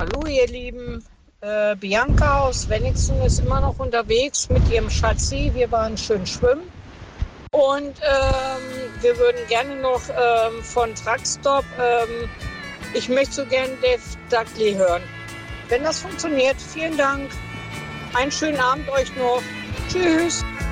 Hallo ihr Lieben, Bianca aus Wenningsen ist immer noch unterwegs mit ihrem Schatzi. Wir waren schön schwimmen und wir würden gerne noch von Truckstop, ich möchte so gerne Dave Dudley hören. Wenn das funktioniert, vielen Dank. Einen schönen Abend euch noch. Tschüss.